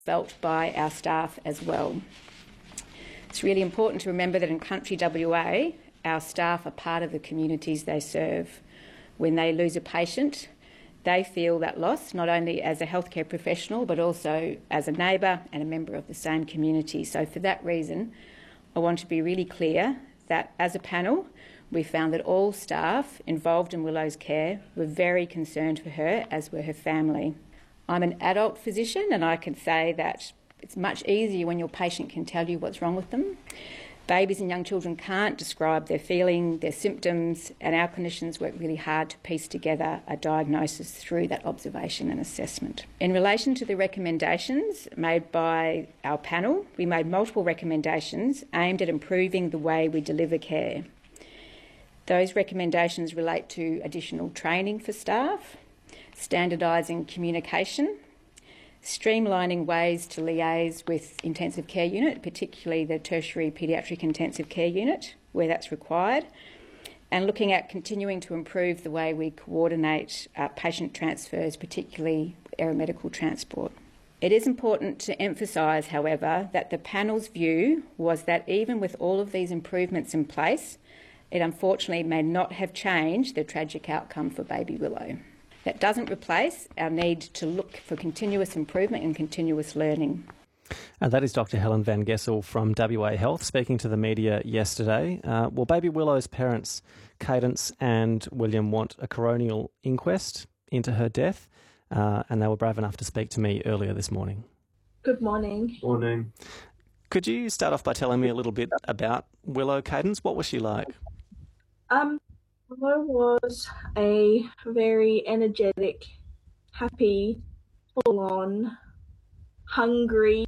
felt by our staff as well. It's really important to remember that in country WA, our staff are part of the communities they serve. When they lose a patient, they feel that loss not only as a healthcare professional but also as a neighbour and a member of the same community. So for that reason, I want to be really clear that as a panel, we found that all staff involved in Willow's care were very concerned for her, as were her family. I'm an adult physician and I can say that it's much easier when your patient can tell you what's wrong with them. Babies and young children can't describe their feeling, their symptoms, and our clinicians work really hard to piece together a diagnosis through that observation and assessment. In relation to the recommendations made by our panel, we made multiple recommendations aimed at improving the way we deliver care. Those recommendations relate to additional training for staff, standardising communication, streamlining ways to liaise with intensive care unit, particularly the tertiary paediatric intensive care unit, where that's required, and looking at continuing to improve the way we coordinate patient transfers, particularly aeromedical transport. It is important to emphasise, however, that the panel's view was that even with all of these improvements in place, it unfortunately may not have changed the tragic outcome for baby Willow. That doesn't replace our need to look for continuous improvement and continuous learning. And that is Dr. Helen Van Gessel from WA Health speaking to the media yesterday. Well, baby Willow's parents, Cadence and William, want a coronial inquest into her death, and they were brave enough to speak to me earlier this morning. Good morning. Morning. Could you start off by telling me a little bit about Willow Cadence? What was she like? Willow was a very energetic, happy, full-on, hungry,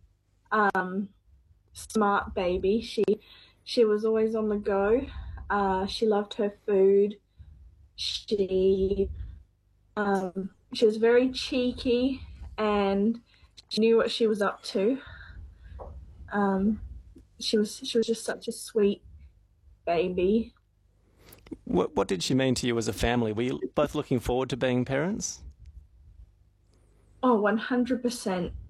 smart baby. She was always on the go. She loved her food. She was very cheeky and she knew what she was up to. She was just such a sweet baby. What did she mean to you as a family? Were you both looking forward to being parents? Oh, 100%.